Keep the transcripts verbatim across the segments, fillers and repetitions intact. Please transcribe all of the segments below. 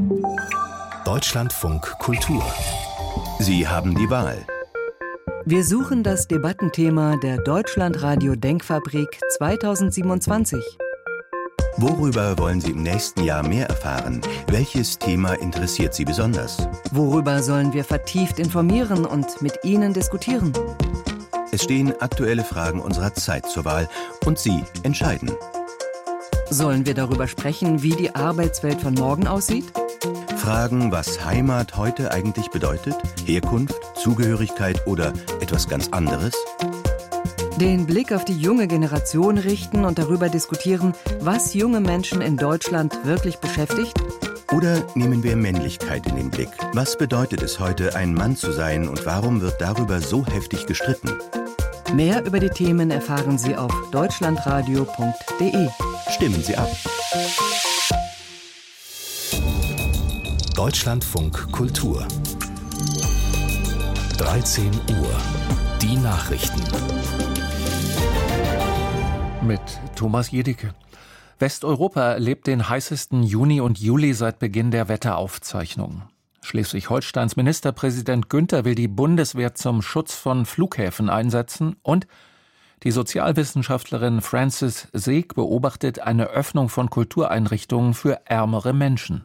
Deutschlandfunk Kultur. Sie haben die Wahl. Wir suchen das Debattenthema der Deutschlandradio Denkfabrik zweitausendsiebenundzwanzig. Worüber wollen Sie im nächsten Jahr mehr erfahren? Welches Thema interessiert Sie besonders? Worüber sollen wir vertieft informieren und mit Ihnen diskutieren? Es stehen aktuelle Fragen unserer Zeit zur Wahl und Sie entscheiden. Sollen wir darüber sprechen, wie die Arbeitswelt von morgen aussieht? Fragen, was Heimat heute eigentlich bedeutet? Herkunft, Zugehörigkeit oder etwas ganz anderes? Den Blick auf die junge Generation richten und darüber diskutieren, was junge Menschen in Deutschland wirklich beschäftigt? Oder nehmen wir Männlichkeit in den Blick? Was bedeutet es heute, ein Mann zu sein und warum wird darüber so heftig gestritten? Mehr über die Themen erfahren Sie auf deutschlandradio punkt de. Stimmen Sie ab. Deutschlandfunk Kultur. dreizehn Uhr. Die Nachrichten. Mit Thomas Jedicke. Westeuropa erlebt den heißesten Juni und Juli seit Beginn der Wetteraufzeichnungen. Schleswig-Holsteins Ministerpräsident Günther will die Bundeswehr zum Schutz von Flughäfen einsetzen und die Sozialwissenschaftlerin Frances Seeg beobachtet eine Öffnung von Kultureinrichtungen für ärmere Menschen.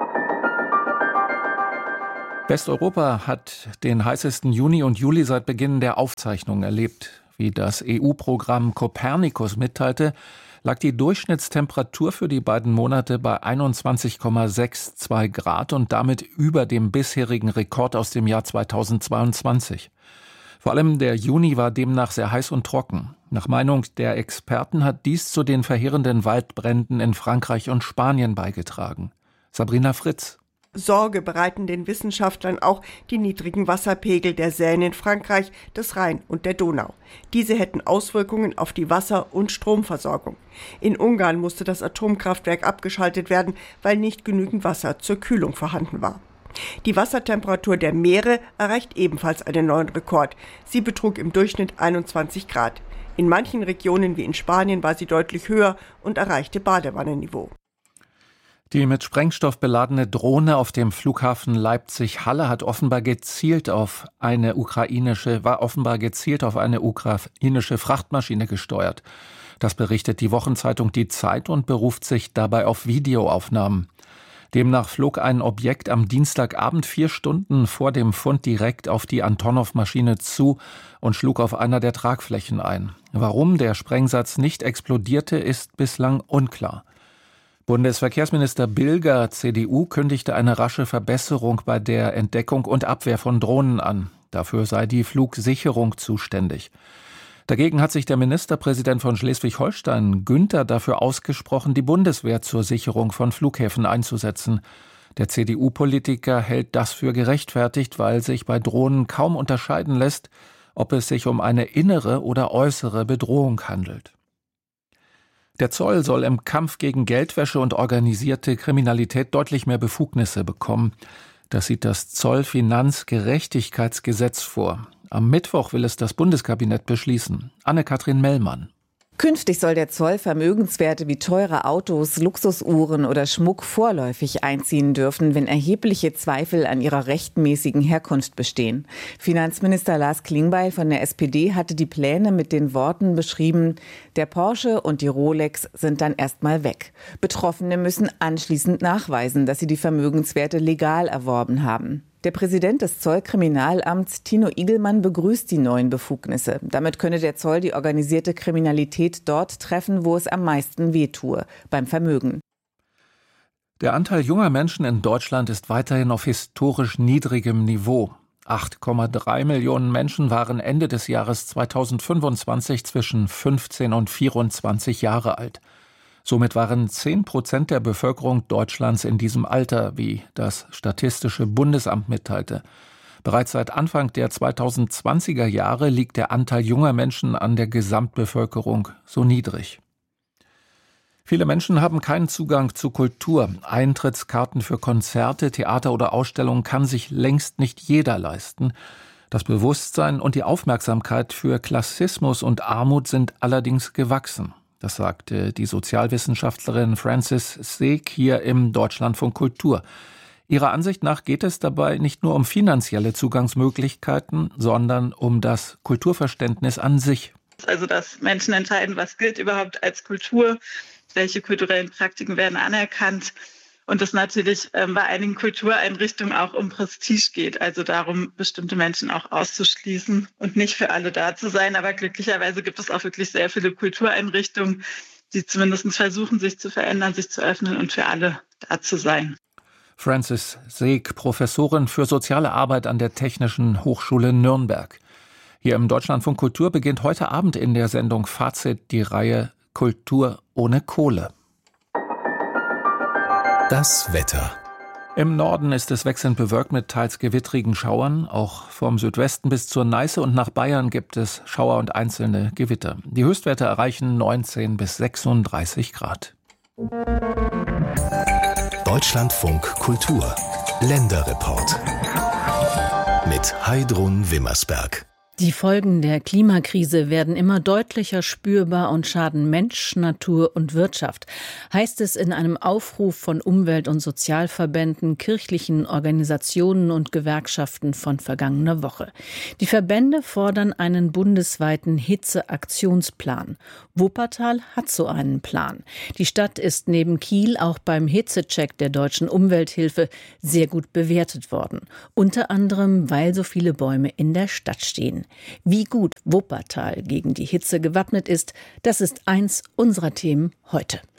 Westeuropa hat den heißesten Juni und Juli seit Beginn der Aufzeichnungen erlebt. Wie das E U-Programm Copernicus mitteilte, lag die Durchschnittstemperatur für die beiden Monate bei einundzwanzig Komma zweiundsechzig Grad und damit über dem bisherigen Rekord aus dem Jahr zweitausendzweiundzwanzig. Vor allem der Juni war demnach sehr heiß und trocken. Nach Meinung der Experten hat dies zu den verheerenden Waldbränden in Frankreich und Spanien beigetragen. Sabrina Fritz. Sorge bereiten den Wissenschaftlern auch die niedrigen Wasserpegel der Seine in Frankreich, des Rhein und der Donau. Diese hätten Auswirkungen auf die Wasser- und Stromversorgung. In Ungarn musste das Atomkraftwerk abgeschaltet werden, weil nicht genügend Wasser zur Kühlung vorhanden war. Die Wassertemperatur der Meere erreicht ebenfalls einen neuen Rekord. Sie betrug im Durchschnitt einundzwanzig Grad. In manchen Regionen wie in Spanien war sie deutlich höher und erreichte Badewannenniveau. Die mit Sprengstoff beladene Drohne auf dem Flughafen Leipzig-Halle hat offenbar gezielt auf eine ukrainische, war offenbar gezielt auf eine ukrainische Frachtmaschine gesteuert. Das berichtet die Wochenzeitung Die Zeit und beruft sich dabei auf Videoaufnahmen. Demnach flog ein Objekt am Dienstagabend vier Stunden vor dem Fund direkt auf die Antonov-Maschine zu und schlug auf einer der Tragflächen ein. Warum der Sprengsatz nicht explodierte, ist bislang unklar. Bundesverkehrsminister Bilger, C D U, kündigte eine rasche Verbesserung bei der Entdeckung und Abwehr von Drohnen an. Dafür sei die Flugsicherung zuständig. Dagegen hat sich der Ministerpräsident von Schleswig-Holstein, Günther, dafür ausgesprochen, die Bundeswehr zur Sicherung von Flughäfen einzusetzen. Der C D U-Politiker hält das für gerechtfertigt, weil sich bei Drohnen kaum unterscheiden lässt, ob es sich um eine innere oder äußere Bedrohung handelt. Der Zoll soll im Kampf gegen Geldwäsche und organisierte Kriminalität deutlich mehr Befugnisse bekommen. Das sieht das Zollfinanzgerechtigkeitsgesetz vor. Am Mittwoch will es das Bundeskabinett beschließen. Anne-Kathrin Mellmann. Künftig soll der Zoll Vermögenswerte wie teure Autos, Luxusuhren oder Schmuck vorläufig einziehen dürfen, wenn erhebliche Zweifel an ihrer rechtmäßigen Herkunft bestehen. Finanzminister Lars Klingbeil von der S P D hatte die Pläne mit den Worten beschrieben: Der Porsche und die Rolex sind dann erstmal weg. Betroffene müssen anschließend nachweisen, dass sie die Vermögenswerte legal erworben haben. Der Präsident des Zollkriminalamts, Tino Igelmann, begrüßt die neuen Befugnisse. Damit könne der Zoll die organisierte Kriminalität dort treffen, wo es am meisten wehtue, beim Vermögen. Der Anteil junger Menschen in Deutschland ist weiterhin auf historisch niedrigem Niveau. acht Komma drei Millionen Menschen waren Ende des Jahres zweitausendfünfundzwanzig zwischen fünfzehn und vierundzwanzig Jahre alt. Somit waren zehn Prozent der Bevölkerung Deutschlands in diesem Alter, wie das Statistische Bundesamt mitteilte. Bereits seit Anfang der zweitausendzwanziger Jahre liegt der Anteil junger Menschen an der Gesamtbevölkerung so niedrig. Viele Menschen haben keinen Zugang zu Kultur. Eintrittskarten für Konzerte, Theater oder Ausstellungen kann sich längst nicht jeder leisten. Das Bewusstsein und die Aufmerksamkeit für Klassismus und Armut sind allerdings gewachsen. Das sagte die Sozialwissenschaftlerin Frances Seeg hier im Deutschlandfunk Kultur. Ihrer Ansicht nach geht es dabei nicht nur um finanzielle Zugangsmöglichkeiten, sondern um das Kulturverständnis an sich. Also dass Menschen entscheiden, was gilt überhaupt als Kultur, welche kulturellen Praktiken werden anerkannt. Und es natürlich ähm, bei einigen Kultureinrichtungen auch um Prestige geht, also darum, bestimmte Menschen auch auszuschließen und nicht für alle da zu sein. Aber glücklicherweise gibt es auch wirklich sehr viele Kultureinrichtungen, die zumindest versuchen, sich zu verändern, sich zu öffnen und für alle da zu sein. Frances Seeg, Professorin für soziale Arbeit an der Technischen Hochschule Nürnberg. Hier im Deutschlandfunk Kultur beginnt heute Abend in der Sendung Fazit die Reihe Kultur ohne Kohle. Das Wetter. Im Norden ist es wechselnd bewölkt mit teils gewittrigen Schauern. Auch vom Südwesten bis zur Neiße und nach Bayern gibt es Schauer und einzelne Gewitter. Die Höchstwerte erreichen neunzehn bis sechsunddreißig Grad. Deutschlandfunk Kultur. Länderreport. Mit Heidrun Wimmersberg. Die Folgen der Klimakrise werden immer deutlicher spürbar und schaden Mensch, Natur und Wirtschaft, heißt es in einem Aufruf von Umwelt- und Sozialverbänden, kirchlichen Organisationen und Gewerkschaften von vergangener Woche. Die Verbände fordern einen bundesweiten Hitzeaktionsplan. Wuppertal hat so einen Plan. Die Stadt ist neben Kiel auch beim Hitzecheck der Deutschen Umwelthilfe sehr gut bewertet worden. Unter anderem, weil so viele Bäume in der Stadt stehen. Wie gut Wuppertal gegen die Hitze gewappnet ist, das ist eins unserer Themen heute.